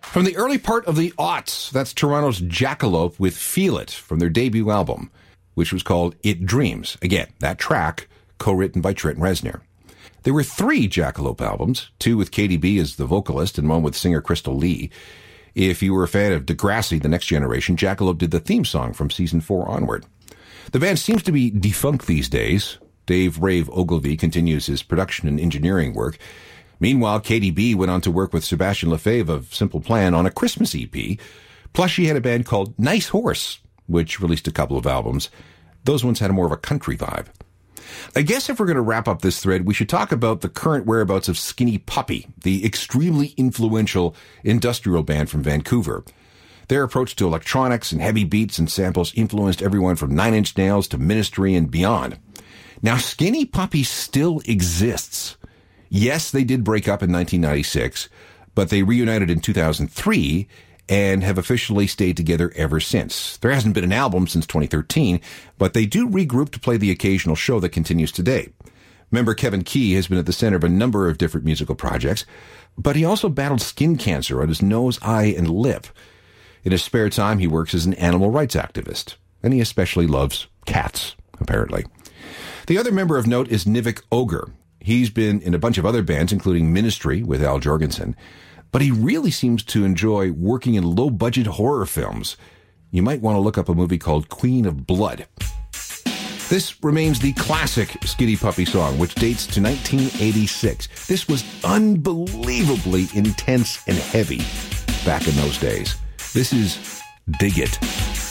From the early part of the aughts, that's Toronto's Jackalope with Feel It from their debut album, which was called It Dreams. Again, that track co-written by Trent Reznor. There were 3 Jackalope albums, 2 with KDB as the vocalist and one with singer Crystal Lee. If you were a fan of Degrassi, The Next Generation, Jackalope did the theme song from season 4 onward. The band seems to be defunct these days. Dave Rave Ogilvy continues his production and engineering work. Meanwhile, KDB went on to work with Sebastian Lefebvre of Simple Plan on a Christmas EP. Plus, she had a band called Nice Horse, which released a couple of albums. Those ones had more of a country vibe. I guess if we're going to wrap up this thread, we should talk about the current whereabouts of Skinny Puppy, the extremely influential industrial band from Vancouver. Their approach to electronics and heavy beats and samples influenced everyone from Nine Inch Nails to Ministry and beyond. Now, Skinny Puppy still exists. Yes, they did break up in 1996, but they reunited in 2003 and have officially stayed together ever since. There hasn't been an album since 2013, but they do regroup to play the occasional show that continues today. Member Kevin Key has been at the center of a number of different musical projects, but he also battled skin cancer on his nose, eye, and lip. In his spare time, he works as an animal rights activist, and he especially loves cats, apparently. The other member of note is Nivek Ogre. He's been in a bunch of other bands, including Ministry with Al Jorgensen, but he really seems to enjoy working in low-budget horror films. You might want to look up a movie called Queen of Blood. This remains the classic Skinny Puppy song, which dates to 1986. This was unbelievably intense and heavy back in those days. This is Dig It.